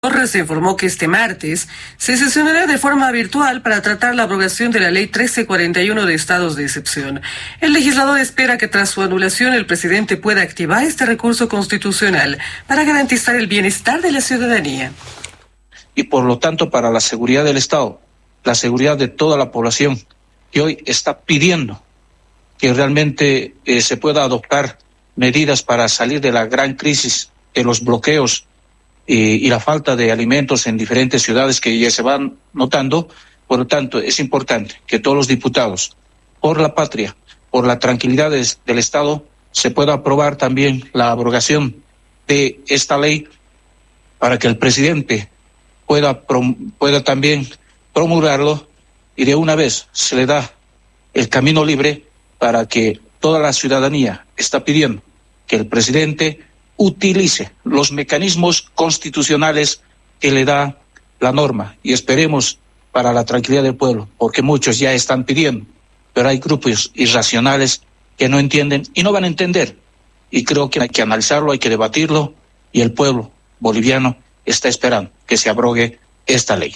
Torres informó que este martes se sesionará de forma virtual para tratar la abrogación de la Ley 1341 de estados de excepción. El legislador espera que tras su anulación el presidente pueda activar este recurso constitucional para garantizar el bienestar de la ciudadanía. Y por lo tanto para la seguridad del Estado, la seguridad de toda la población que hoy está pidiendo que realmente se pueda adoptar medidas para salir de la gran crisis de los bloqueos y la falta de alimentos en diferentes ciudades que ya se van notando. Por lo tanto, es importante que todos los diputados, por la patria, por la tranquilidad del Estado, se pueda aprobar también la abrogación de esta ley para que el presidente pueda también promulgarlo y de una vez se le da el camino libre para que toda la ciudadanía está pidiendo que el presidente utilice los mecanismos constitucionales que le da la norma y esperemos para la tranquilidad del pueblo, porque muchos ya están pidiendo, pero hay grupos irracionales que no entienden y no van a entender. Y creo que hay que analizarlo, hay que debatirlo y el pueblo boliviano está esperando que se abrogue esta ley.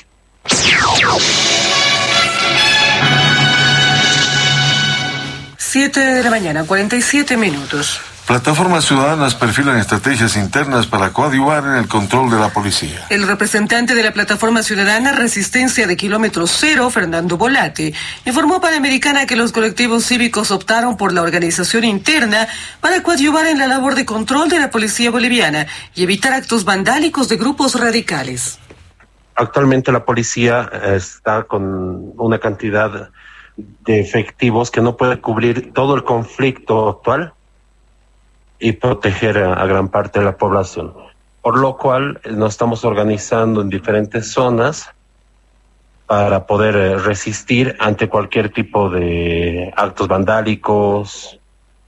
7:47 a.m. Plataformas ciudadanas perfilan estrategias internas para coadyuvar en el control de la policía. El representante de la Plataforma Ciudadana Resistencia de Kilómetro Cero, Fernando Bolate, informó a Panamericana que los colectivos cívicos optaron por la organización interna para coadyuvar en la labor de control de la policía boliviana y evitar actos vandálicos de grupos radicales. Actualmente la policía está con una cantidad de efectivos que no puede cubrir todo el conflicto actual y proteger a gran parte de la población. Por lo cual nos estamos organizando en diferentes zonas para poder resistir ante cualquier tipo de actos vandálicos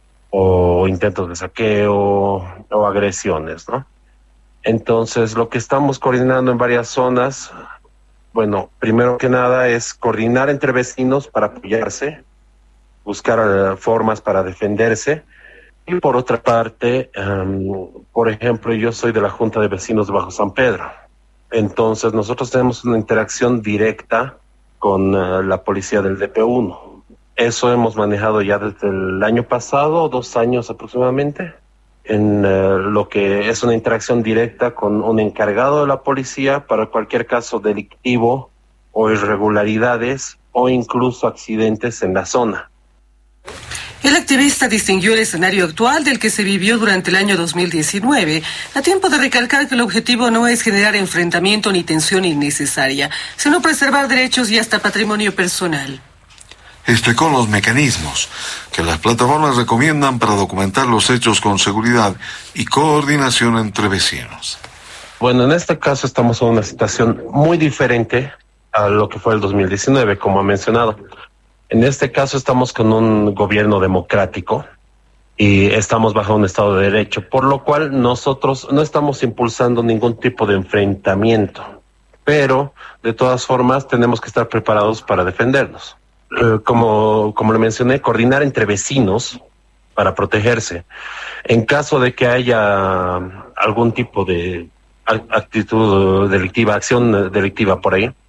o intentos de saqueo o agresiones, ¿no? Entonces, lo que estamos coordinando en varias zonas, bueno, primero que nada es coordinar entre vecinos para apoyarse, buscar formas para defenderse. Y por otra parte, por ejemplo, yo soy de la Junta de Vecinos de Bajo San Pedro. Entonces, nosotros tenemos una interacción directa con la policía del DP1. Eso hemos manejado ya desde el año pasado, 2 años aproximadamente, en lo que es una interacción directa con un encargado de la policía para cualquier caso delictivo o irregularidades o incluso accidentes en la zona. El activista distinguió el escenario actual del que se vivió durante el año 2019, a tiempo de recalcar que el objetivo no es generar enfrentamiento ni tensión innecesaria, sino preservar derechos y hasta patrimonio personal. Explicó los mecanismos que las plataformas recomiendan para documentar los hechos con seguridad y coordinación entre vecinos. Bueno, en este caso estamos en una situación muy diferente a lo que fue el 2019, como ha mencionado. En este caso estamos con un gobierno democrático y estamos bajo un Estado de Derecho, por lo cual nosotros no estamos impulsando ningún tipo de enfrentamiento, pero de todas formas tenemos que estar preparados para defendernos. Como le mencioné, coordinar entre vecinos para protegerse. En caso de que haya algún tipo de actitud delictiva, acción delictiva por ahí,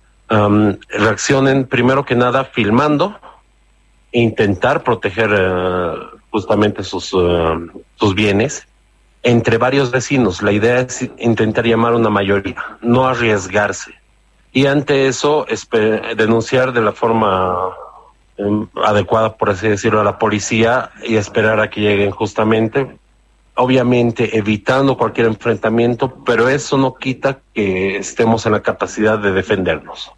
reaccionen primero que nada filmando e intentar proteger justamente sus bienes entre varios vecinos. La idea es intentar llamar a una mayoría, no arriesgarse. Y ante eso, denunciar de la forma adecuada, por así decirlo, a la policía y esperar a que lleguen justamente, obviamente evitando cualquier enfrentamiento, pero eso no quita que estemos en la capacidad de defendernos.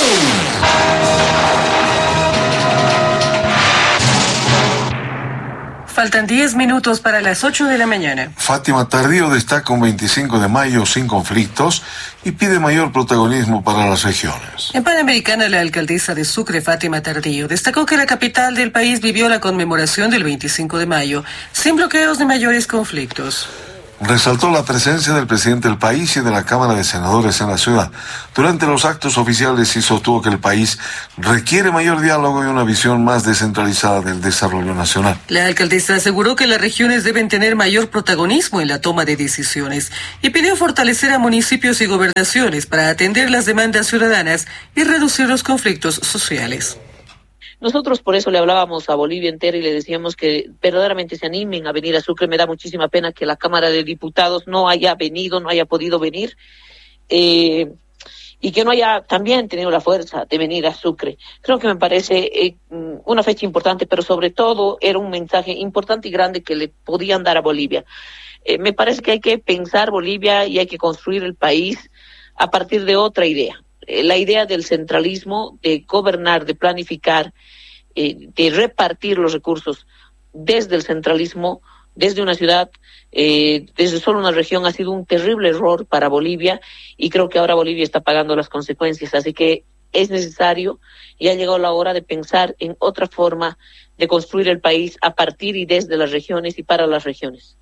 Faltan 10 minutos para las 8 de la mañana. Fátima Tardío destaca un 25 de mayo sin conflictos y pide mayor protagonismo para las regiones. En Panamericana, la alcaldesa de Sucre, Fátima Tardío, destacó que la capital del país vivió la conmemoración del 25 de mayo sin bloqueos ni mayores conflictos. resaltó la presencia del presidente del país y de la Cámara de Senadores en la ciudad durante los actos oficiales y sostuvo que el país requiere mayor diálogo y una visión más descentralizada del desarrollo nacional. La alcaldesa aseguró que las regiones deben tener mayor protagonismo en la toma de decisiones y pidió fortalecer a municipios y gobernaciones para atender las demandas ciudadanas y reducir los conflictos sociales. Nosotros por eso le hablábamos a Bolivia entera y le decíamos que verdaderamente se animen a venir a Sucre. Me da muchísima pena que la Cámara de Diputados no haya podido venir y que no haya también tenido la fuerza de venir a Sucre. Creo que me parece una fecha importante, pero sobre todo era un mensaje importante y grande que le podían dar a Bolivia. Me parece que hay que pensar Bolivia y hay que construir el país a partir de otra idea. La idea del centralismo, de gobernar, de planificar, de repartir los recursos desde el centralismo, desde una ciudad, desde solo una región, ha sido un terrible error para Bolivia y creo que ahora Bolivia está pagando las consecuencias. Así que es necesario y ha llegado la hora de pensar en otra forma de construir el país a partir y desde las regiones y para las regiones.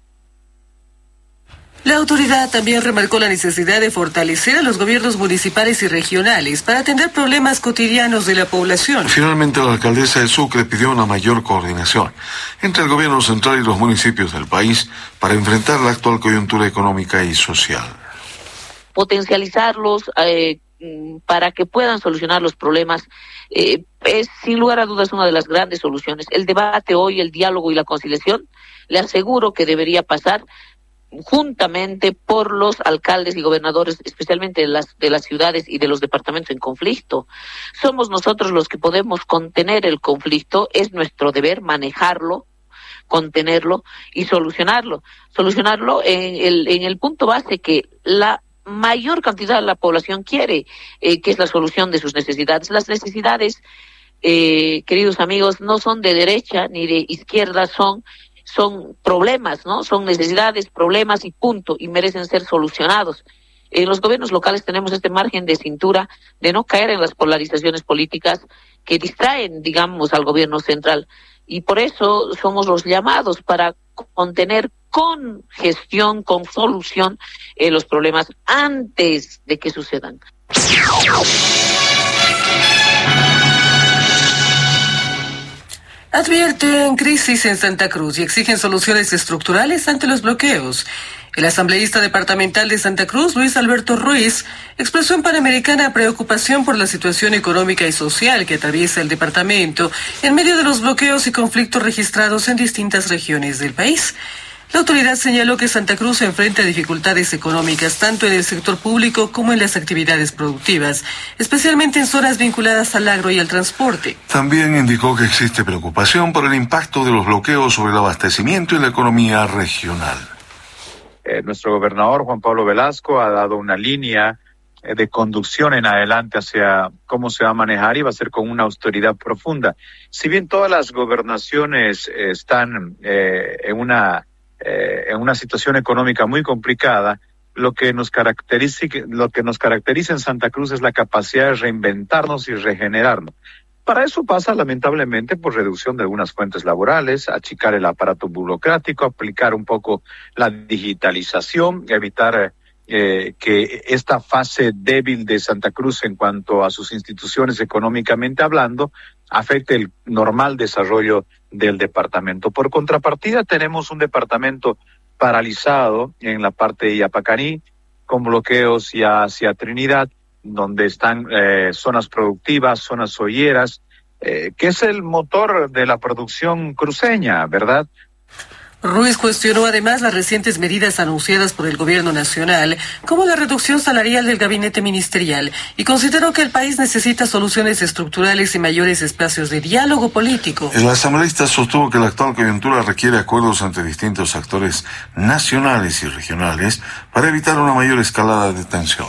La autoridad también remarcó la necesidad de fortalecer a los gobiernos municipales y regionales para atender problemas cotidianos de la población. Finalmente, la alcaldesa de Sucre pidió una mayor coordinación entre el gobierno central y los municipios del país para enfrentar la actual coyuntura económica y social. Potencializarlos para que puedan solucionar los problemas es sin lugar a dudas una de las grandes soluciones. El debate hoy, el diálogo y la conciliación, le aseguro que debería pasar juntamente por los alcaldes y gobernadores, especialmente de las ciudades y de los departamentos en conflicto. Somos nosotros los que podemos contener el conflicto, es nuestro deber manejarlo, contenerlo y solucionarlo. Solucionarlo en el punto base que la mayor cantidad de la población quiere, que es la solución de sus necesidades. Las necesidades, queridos amigos, no son de derecha ni de izquierda, son problemas, ¿no? Son necesidades, problemas y punto, y merecen ser solucionados. En los gobiernos locales tenemos este margen de cintura de no caer en las polarizaciones políticas que distraen, digamos, al gobierno central. Y por eso somos los llamados para contener con gestión, con solución, los problemas antes de que sucedan. Advierten crisis en Santa Cruz y exigen soluciones estructurales ante los bloqueos. El asambleísta departamental de Santa Cruz, Luis Alberto Ruiz, expresó en Panamericana preocupación por la situación económica y social que atraviesa el departamento en medio de los bloqueos y conflictos registrados en distintas regiones del país. La autoridad señaló que Santa Cruz se enfrenta a dificultades económicas tanto en el sector público como en las actividades productivas, especialmente en zonas vinculadas al agro y al transporte. También indicó que existe preocupación por el impacto de los bloqueos sobre el abastecimiento y la economía regional. Nuestro gobernador Juan Pablo Velasco ha dado una línea de conducción en adelante hacia cómo se va a manejar y va a ser con una austeridad profunda. Si bien todas las gobernaciones están en una situación económica muy complicada, lo que nos caracteriza en Santa Cruz es la capacidad de reinventarnos y regenerarnos. Para eso pasa lamentablemente por reducción de algunas fuentes laborales, achicar el aparato burocrático, aplicar un poco la digitalización, evitar que esta fase débil de Santa Cruz en cuanto a sus instituciones económicamente hablando afecte el normal desarrollo del departamento. Por contrapartida, tenemos un departamento paralizado en la parte de Yapacaní, con bloqueos ya hacia Trinidad, donde están zonas productivas, zonas olleras, que es el motor de la producción cruceña, ¿verdad? Ruiz cuestionó además las recientes medidas anunciadas por el gobierno nacional, como la reducción salarial del gabinete ministerial, y consideró que el país necesita soluciones estructurales y mayores espacios de diálogo político. El asambleísta sostuvo que la actual coyuntura requiere acuerdos entre distintos actores nacionales y regionales para evitar una mayor escalada de tensión.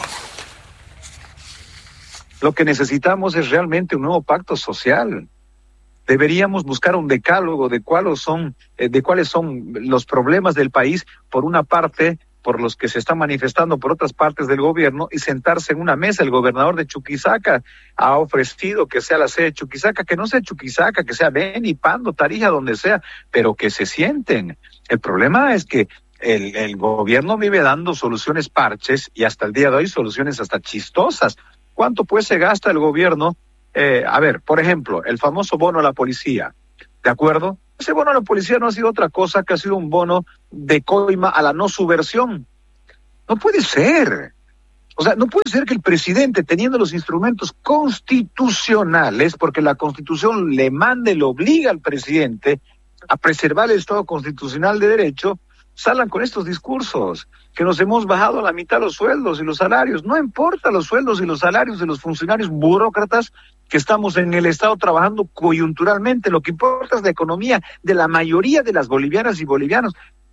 Lo que necesitamos es realmente un nuevo pacto social. Deberíamos buscar un decálogo de cuáles son los problemas del país, por una parte, por los que se están manifestando por otras partes del gobierno, y sentarse en una mesa. El gobernador de Chuquisaca ha ofrecido que sea la sede de Chuquisaca, que no sea Chuquisaca, que sea Beni, Pando, Tarija, donde sea, pero que se sienten. El problema es que el gobierno vive dando soluciones parches y hasta el día de hoy soluciones hasta chistosas. ¿Cuánto pues se gasta el gobierno? A ver, por ejemplo, el famoso bono a la policía, ¿de acuerdo? Ese bono a la policía no ha sido otra cosa que ha sido un bono de coima a la no subversión. No puede ser. O sea, no puede ser que el presidente, teniendo los instrumentos constitucionales, porque la Constitución le manda y le obliga al presidente a preservar el Estado constitucional de derecho, salgan con estos discursos, que nos hemos bajado a la mitad los sueldos y los salarios. No importa los sueldos y los salarios de los funcionarios burócratas que estamos en el Estado trabajando coyunturalmente. Lo que importa es la economía de la mayoría de las bolivianas y bolivianos.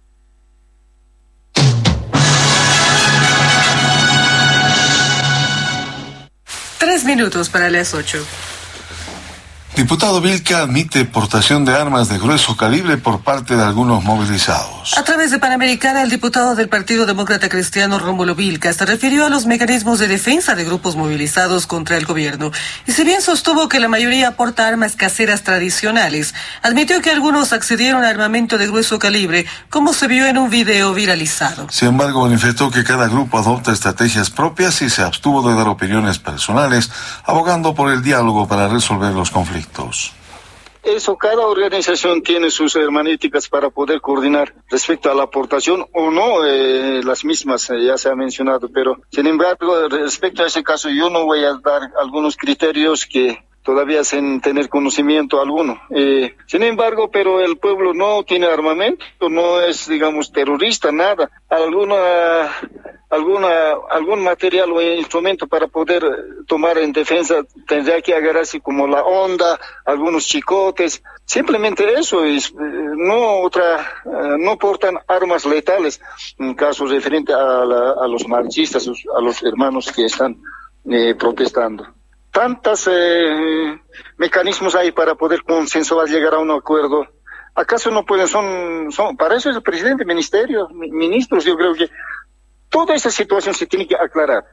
Tres minutos para las 8. Diputado Vilca admite portación de armas de grueso calibre por parte de algunos movilizados. A través de Panamericana, el diputado del Partido Demócrata Cristiano, Rómulo Vilca, se refirió a los mecanismos de defensa de grupos movilizados contra el gobierno. Y si bien sostuvo que la mayoría porta armas caseras tradicionales, admitió que algunos accedieron a armamento de grueso calibre, como se vio en un video viralizado. Sin embargo, manifestó que cada grupo adopta estrategias propias y se abstuvo de dar opiniones personales, abogando por el diálogo para resolver los conflictos. Eso, cada organización tiene sus hermaníticas para poder coordinar respecto a la aportación o no, las mismas, ya se ha mencionado, pero sin embargo, respecto a ese caso, yo no voy a dar algunos criterios que todavía sin tener conocimiento alguno. Sin embargo, pero el pueblo no tiene armamento, no es, digamos, terrorista, nada. Algún material o instrumento para poder tomar en defensa tendría que agarrarse como la onda, algunos chicotes, simplemente eso es, no portan armas letales, en caso referente a los marchistas, a los hermanos que están protestando. Tantos mecanismos hay para poder consensuar, llegar a un acuerdo. ¿Acaso no pueden, para eso es el presidente, ministros, yo creo que toda esa situación se tiene que aclarar.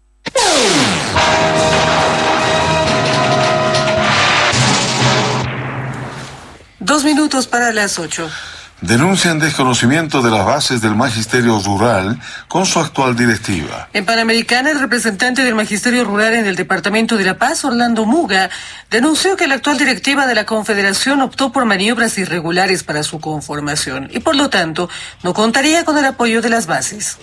Dos minutos para las 8. Denuncian desconocimiento de las bases del Magisterio Rural con su actual directiva. En Panamericana, el representante del Magisterio Rural en el Departamento de La Paz, Orlando Muga, denunció que la actual directiva de la Confederación optó por maniobras irregulares para su conformación y, por lo tanto, no contaría con el apoyo de las bases.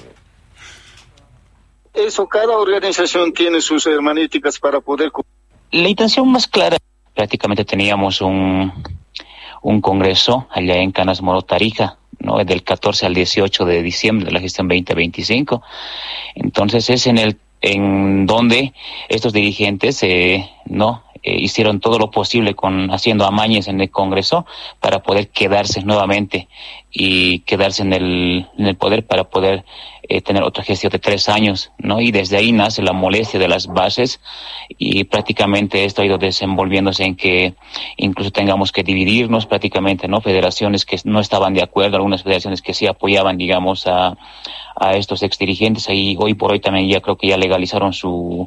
Eso, cada organización tiene sus hermaníticas para poder... La intención más clara, prácticamente teníamos un congreso allá en Canas Moro, Tarija, ¿no? Del 14 al 18 de diciembre de la gestión 2025. Entonces es en donde estos dirigentes, hicieron todo lo posible haciendo amañes en el Congreso para poder quedarse nuevamente y quedarse en el poder para poder tener otra gestión de 3 años, ¿no? Y desde ahí nace la molestia de las bases y prácticamente esto ha ido desenvolviéndose en que incluso tengamos que dividirnos prácticamente, ¿no? Federaciones que no estaban de acuerdo, algunas federaciones que sí apoyaban, digamos, a estos exdirigentes. Ahí hoy por hoy también ya creo que ya legalizaron su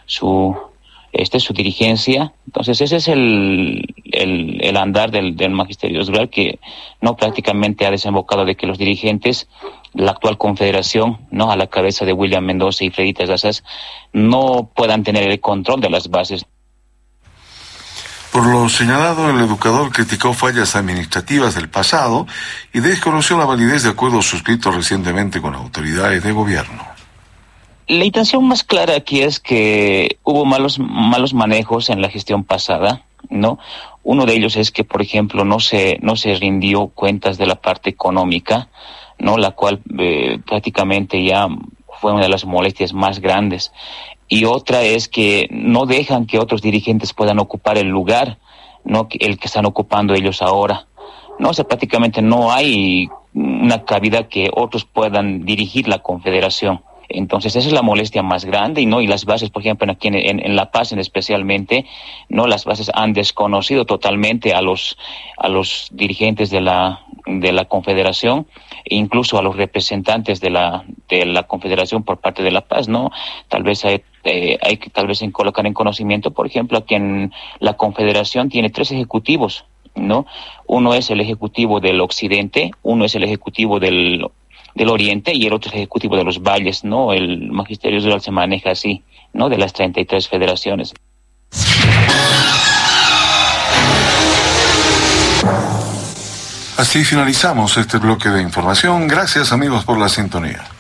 dirigencia. Entonces ese es el andar del Magisterio Rural, que no prácticamente ha desembocado de que los dirigentes, la actual confederación, no a la cabeza de William Mendoza y Fredita Zazas, no puedan tener el control de las bases. Por lo señalado, el educador criticó fallas administrativas del pasado y desconoció la validez de acuerdos suscritos recientemente con autoridades de gobierno. La intención más clara aquí es que hubo malos manejos en la gestión pasada, ¿no? Uno de ellos es que, por ejemplo, no se rindió cuentas de la parte económica, ¿no? La cual prácticamente ya fue una de las molestias más grandes. Y otra es que no dejan que otros dirigentes puedan ocupar el lugar, ¿no? El que están ocupando ellos ahora. No, o sea, prácticamente no hay una cabida que otros puedan dirigir la confederación. Entonces esa es la molestia más grande, y las bases, por ejemplo, aquí en La Paz especialmente, no, las bases han desconocido totalmente a los dirigentes de la confederación, e incluso a los representantes de la confederación por parte de La Paz, ¿no? Tal vez hay que colocar en conocimiento, por ejemplo, aquí en la confederación tiene 3 ejecutivos, ¿no? Uno es el ejecutivo del occidente, uno es el ejecutivo del del Oriente y el otro es el Ejecutivo de los Valles, ¿no? El Magisterio Rural se maneja así, ¿no? De las 33 federaciones. Así finalizamos este bloque de información. Gracias, amigos, por la sintonía.